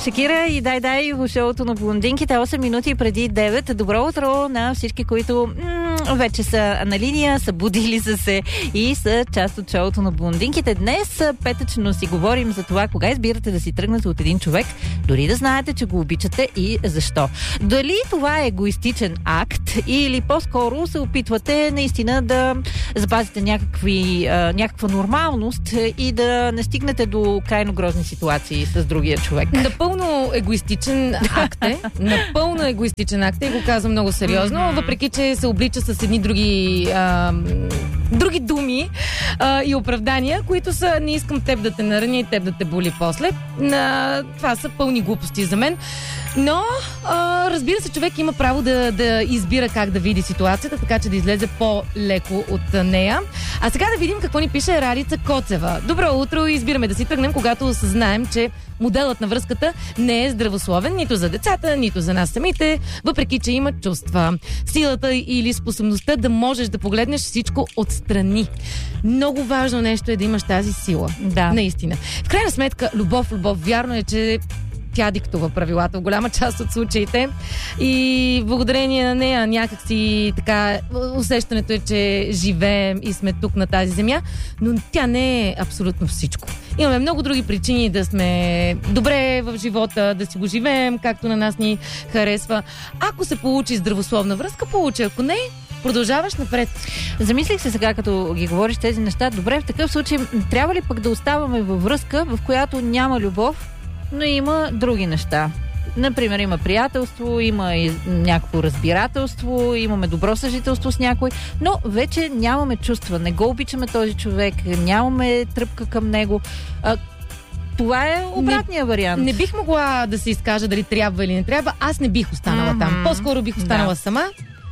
Шакира и дай в шоуто на блондинките 8 минути преди 9. Добро утро на всички, които вече са на линия, са будили се и са част от шоуто на блондинките. Днес петъчно си говорим за това, кога избирате да си тръгнете от един човек, дори да знаете, че го обичате и защо. Дали това е егоистичен акт или по-скоро се опитвате наистина да запазите някаква нормалност и да не стигнете до крайно грозни ситуации с другия човек. Напълно егоистичен акт е. Напълно егоистичен акт е и го казвам много сериозно, въпреки че се облича с едни други думи и оправдания, които са: не искам теб да те нараня и теб да те боли после. Това са пълни глупости за мен. Но, разбира се, човек има право да избира как да види ситуацията, така че да излезе по-леко от нея. А сега да видим какво ни пише Ралица Коцева. Добро утро, избираме да си тръгнем, когато осъзнаем, че моделът на връзката не е здравословен нито за децата, нито за нас самите, въпреки че има чувства. Силата или способността да можеш да погледнеш всичко отстрани. Много важно нещо е да имаш тази сила. Да. Наистина. В крайна сметка, любов. Вярно е, че тя диктува правилата в голяма част от случаите и благодарение на нея някакси така усещането е, че живеем и сме тук на тази земя, но тя не е абсолютно всичко. Имаме много други причини да сме добре в живота, да си го живеем както на нас ни харесва. Ако се получи здравословна връзка, получи. Ако не, продължаваш напред. Замислих се сега, като ги говориш тези неща. Добре, в такъв случай трябва ли пък да оставаме във връзка, в която няма любов, но има други неща? Например, има приятелство, има и някакво разбирателство, имаме добро съжителство с някой, но вече нямаме чувства, не го обичаме този човек, нямаме тръпка към него. Това е обратния вариант. Не бих могла да се изкажа дали трябва или не трябва. Аз не бих останала там. По-скоро бих останала сама.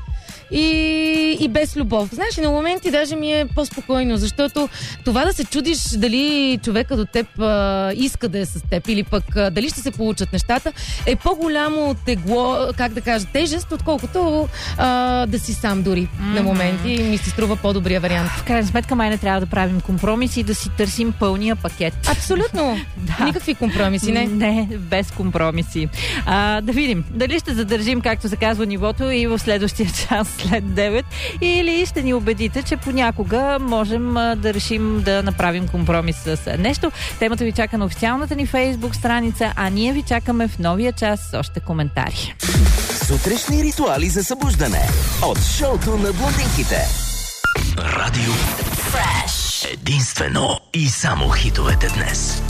И без любов. Знаеш, на моменти даже ми е по-спокойно, защото това да се чудиш дали човека до теб иска да е с теб или пък дали ще се получат нещата, е по-голямо тегло, как да кажа, тежест, отколкото да си сам дори на моменти. Ми се струва по-добрия вариант. В крайна сметка май не трябва да правим компромиси и да си търсим пълния пакет. Абсолютно. Да. Никакви компромиси, не? Не, без компромиси. Да видим дали ще задържим, както се казва, нивото и в следващия час след 9, или ще ни убедите, че понякога можем да решим да направим компромис с нещо. Темата ви чака на официалната ни Фейсбук страница, а ние ви чакаме в новия час с още коментари. Сутрешни ритуали за събуждане от шоуто на блондинките. Радио Фреш. Единствено и само хитовете днес.